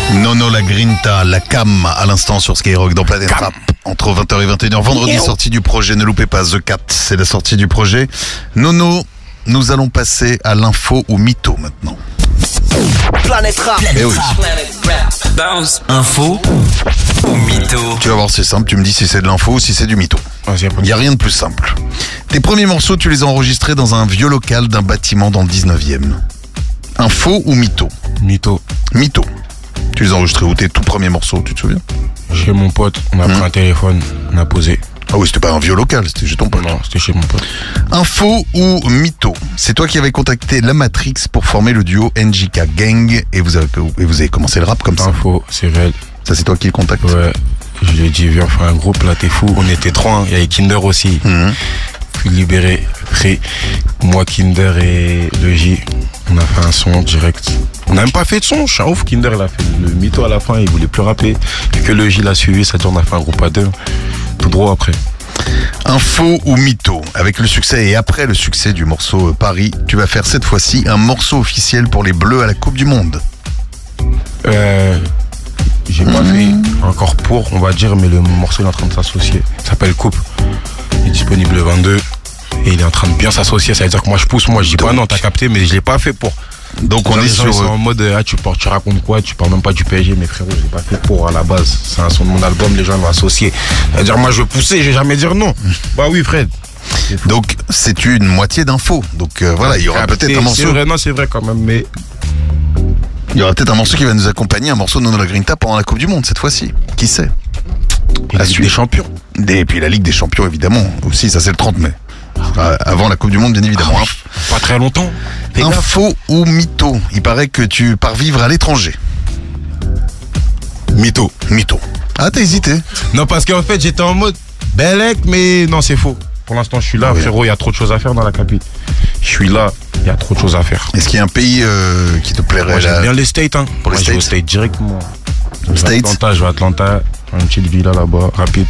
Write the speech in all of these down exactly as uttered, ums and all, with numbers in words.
Nono la Grinta, la Cam à l'instant sur Skyrock dans Planète Rap. Entre vingt heures et vingt et une heures. Vendredi, sortie du projet. Ne loupez pas The Cat, c'est la sortie du projet. Nono, nous allons passer à l'info ou mytho maintenant. Planète Rap. Eh oui. Info ou mytho? Tu vas voir, c'est simple. Tu me dis si c'est de l'info ou si c'est du mytho. Il n'y a rien de plus simple. Tes premiers morceaux, tu les as enregistrés dans un vieux local d'un bâtiment dans le dix-neuvième. Info ou mytho? Mytho. Mytho. Tu les as enregistrés où tes tout premiers morceaux, tu te souviens? Chez mon pote, on a Mmh. pris un téléphone, on a posé. Ah oui, c'était pas un vieux local, c'était chez ton pote. Non, c'était chez mon pote. Info ou mytho? C'est toi qui avais contacté La Matrix pour former le duo N J K Gang et vous avez, et vous avez commencé le rap comme ça. Info, c'est réel. Ça, c'est toi qui le contactes? Ouais, je lui ai dit, viens, on fait un groupe, là, t'es fou. On était trois, hein. Il y avait Kinder aussi. Mmh. Puis libéré. Après, moi, Kinder et le J, on a fait un son direct. On n'a même pas fait de son, je suis un ouf. Kinder, il a fait le mytho à la fin, il voulait plus rapper. Puis que le J l'a suivi, ça dit on a fait un groupe à deux. Tout droit après. Info ou mytho? Avec le succès et après le succès du morceau Paris, tu vas faire cette fois-ci un morceau officiel pour les Bleus à la Coupe du Monde. Euh, j'ai pas fait encore pour, on va dire, mais le morceau il est en train de s'associer. Il s'appelle Coupe. Il est disponible le vingt-deux. Et il est en train de bien s'associer. Ça veut dire que moi je pousse, moi je dis Donc, pas non, t'as capté, mais je l'ai pas fait pour. Donc on est Les gens, sur... ils sont en mode, ah, tu, portes, tu racontes quoi? Tu parles même pas du P S G, mais frérot, j'ai pas fait pour à la base. C'est un son de mon album, les gens vont associer. C'est-à-dire, moi je veux pousser, je vais jamais dire non. Bah oui, Fred. Donc c'est une moitié d'info. Donc euh, voilà, il y aura Capté, peut-être un morceau. C'est vrai, non, c'est vrai quand même, mais. Il y aura peut-être un morceau qui va nous accompagner, un morceau de Nono la Grinta pendant la Coupe du Monde cette fois-ci. Qui sait? Il À a des suivre. champions. Et puis la Ligue des Champions évidemment aussi, ça c'est le trente mai. Euh, avant la Coupe du Monde bien évidemment. Pas très longtemps. Fais gaffe. Info ou mytho? Il paraît que tu pars vivre à l'étranger. Mytho. Mytho. Ah, t'as hésité? Non, parce qu'en fait, j'étais en mode Bellec, mais non, c'est faux. Pour l'instant, je suis là, Oui. frérot, il y a trop de choses à faire dans la capitale. Je suis là, il y a trop de choses à faire. Est-ce qu'il y a un pays euh, qui te plairait Moi, j'aime là? bien les States, hein. Pour les Moi, je vais au States. States directement. Je vais à States. Atlanta, je vais à Atlanta, une petite villa là-bas, rapide.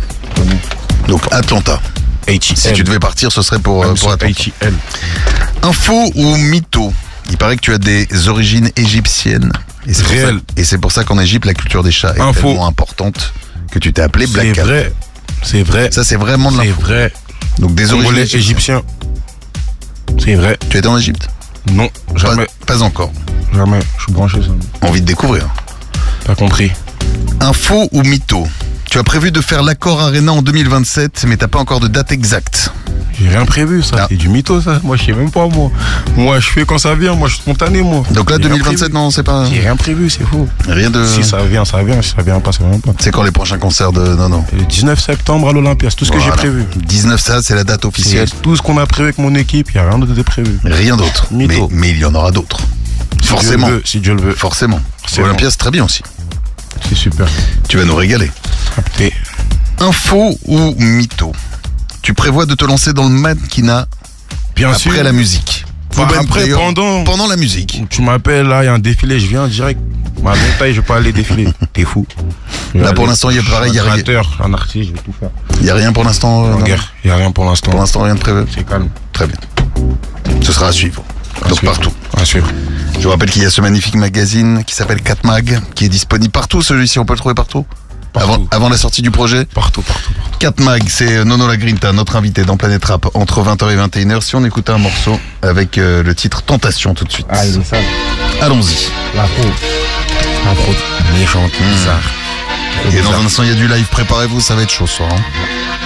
Donc Atlanta. H Si tu devais partir, ce serait pour, euh, pour Atlanta. H L. Info ou mytho? Il paraît que tu as des origines égyptiennes. Et c'est pour ça- Réel. Et c'est pour ça qu'en Égypte, la culture des chats est Info. tellement importante que tu t'es appelé Black C'est Cat. vrai, c'est vrai, Ça, c'est vraiment de c'est l'info. vrai. Donc des origines Congolais, égyptiennes. égyptien. C'est vrai. Tu étais en Égypte? Non, Pas, jamais, pas encore. jamais. Je suis branché, ça. Envie de découvrir. Pas compris. Info ou mytho? Tu as prévu de faire l'Accor Arena en deux mille vingt-sept, mais t'as pas encore de date exacte. J'ai rien prévu, ça. Ah. C'est du mytho, ça. Moi, je sais même pas, moi. Moi, je fais quand ça vient. Moi, je suis spontané, moi. Donc là, J'ai deux mille rien vingt-sept, prévu. non, c'est pas... J'ai rien prévu, c'est faux. Rien de... Si ça vient, ça vient. Si ça vient pas, ça vient pas. C'est quand les prochains concerts de... Non, non. Le dix-neuf septembre à l'Olympia, c'est tout ce que j'ai Voilà. prévu. dix-neuf, ça, c'est la date officielle. C'est tout ce qu'on a prévu avec mon équipe. Il n'y a rien d'autre de prévu. Rien d'autre. Mais, Mytho. mais il y en aura d'autres. Si Forcément. Dieu le veut, si Dieu le veut. Forcément. Forcément. Olympia, c'est très bien aussi. C'est super. Tu vas nous régaler. Capté. Info ou mytho? Tu prévois de te lancer dans le mannequinat Bien après sûr. la musique? Bah, Ou même après, d'ailleurs, pendant. Pendant la musique. Tu m'appelles, là, il y a un défilé, je viens direct. Ma longue taille, je vais pas aller défiler. T'es fou. Je vais Là, pour aller. l'instant, il y a pareil, il y a Je suis un rien. créateur, un artiste, je vais tout faire. Il n'y a rien pour l'instant euh, En non guerre, il n'y a rien pour l'instant. Pour l'instant, rien de prévu. C'est calme. Très bien. Ce sera à suivre. À Donc suivre. partout. À suivre. Je vous rappelle qu'il y a ce magnifique magazine qui s'appelle quatre mag, qui est disponible partout. Celui-ci, on peut le trouver partout. Partout. Avant, avant la sortie du projet. Partout, partout, partout. quatre mag, c'est Nono la Grinta, notre invité dans Planète Rap entre vingt heures et vingt et une heures. Si on écoutait un morceau avec euh, le titre Tentation tout de suite. Ah, il est sale. Allons-y. La fraude. La fraude. Méchante, bizarre. Trop Et dans bizarre. un instant, il y a du live. Préparez-vous, ça va être chaud ce soir. hein.